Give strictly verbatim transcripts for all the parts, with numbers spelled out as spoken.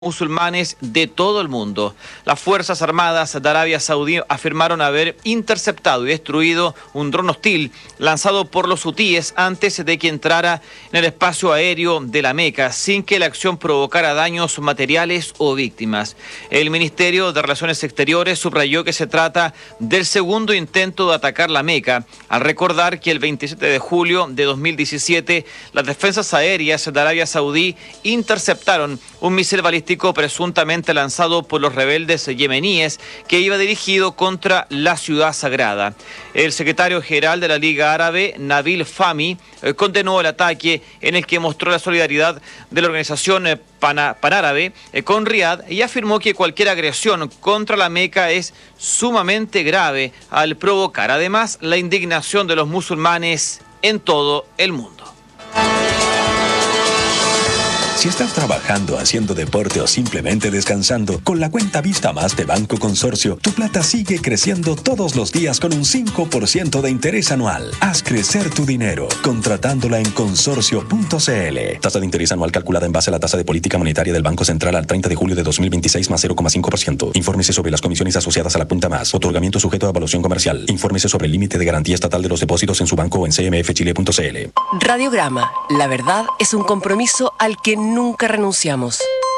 musulmanes de todo el mundo. Las Fuerzas Armadas de Arabia Saudí afirmaron haber interceptado y destruido un dron hostil lanzado por los hutíes antes de que entrara en el espacio aéreo de la Meca, sin que la acción provocara daños materiales o víctimas. El Ministerio de Relaciones Exteriores subrayó que se trata del segundo intento de atacar la Meca, al recordar que el veintisiete de julio de dos mil diecisiete las defensas aéreas de Arabia Saudí interceptaron un misil balístico presuntamente lanzado por los rebeldes yemeníes que iba dirigido contra la ciudad sagrada. El secretario general de la Liga Árabe, Nabil Fahmy, eh, condenó el ataque, en el que mostró la solidaridad de la organización eh, pana, panárabe eh, con Riad, y afirmó que cualquier agresión contra la Meca es sumamente grave, al provocar además la indignación de los musulmanes en todo el mundo. Si estás trabajando, haciendo deporte o simplemente descansando, con la cuenta Vista Más de Banco Consorcio, tu plata sigue creciendo todos los días con un cinco por ciento de interés anual. Haz crecer tu dinero contratándola en consorcio punto c l. Tasa de interés anual calculada en base a la tasa de política monetaria del Banco Central al treinta de julio de dos mil veintiséis más cero coma cinco por ciento. Infórmese sobre las comisiones asociadas a la Punta Más. Otorgamiento sujeto a evaluación comercial. Infórmese sobre el límite de garantía estatal de los depósitos en su banco o en c m f chile punto c l. Radiograma. La verdad es un compromiso al que nunca renunciamos.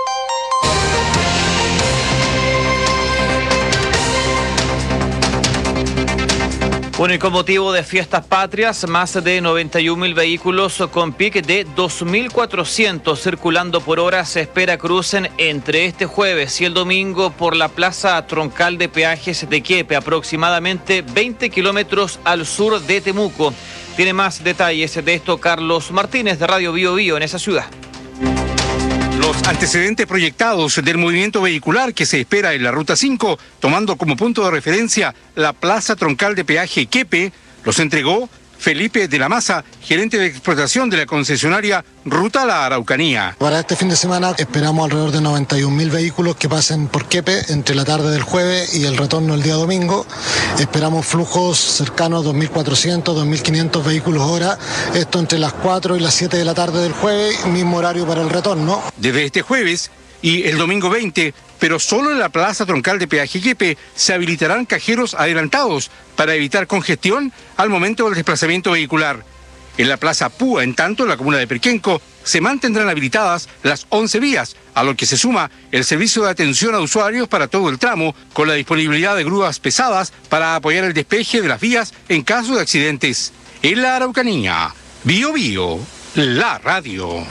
Bueno, y con motivo de fiestas patrias, más de noventa y un mil vehículos con pique de dos mil cuatrocientos circulando por hora se espera crucen entre este jueves y el domingo por la plaza troncal de peajes de Quepe, aproximadamente veinte kilómetros al sur de Temuco. Tiene más detalles de esto Carlos Martínez de Radio Bio Bio en esa ciudad. Los antecedentes proyectados del movimiento vehicular que se espera en la Ruta cinco, tomando como punto de referencia la plaza troncal de peaje Quepe, los entregó Felipe de la Maza, gerente de explotación de la concesionaria Ruta La Araucanía. Para este fin de semana esperamos alrededor de noventa y un mil vehículos que pasen por Quepe entre la tarde del jueves y el retorno el día domingo. Esperamos flujos cercanos a dos mil cuatrocientos, dos mil quinientos vehículos hora, esto entre las cuatro y las siete de la tarde del jueves, mismo horario para el retorno. Desde este jueves y el domingo veinte, pero solo en la plaza troncal de peaje Quepe se habilitarán cajeros adelantados para evitar congestión al momento del desplazamiento vehicular. En la plaza Púa, en tanto, en la comuna de Perquenco, se mantendrán habilitadas las once vías, a lo que se suma el servicio de atención a usuarios para todo el tramo, con la disponibilidad de grúas pesadas para apoyar el despeje de las vías en caso de accidentes. En la Araucanía, Bio Bio, la radio.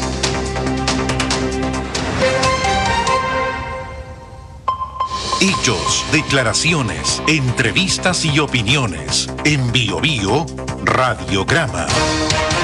Hechos, declaraciones, entrevistas y opiniones. En Bio Bio, Radiograma.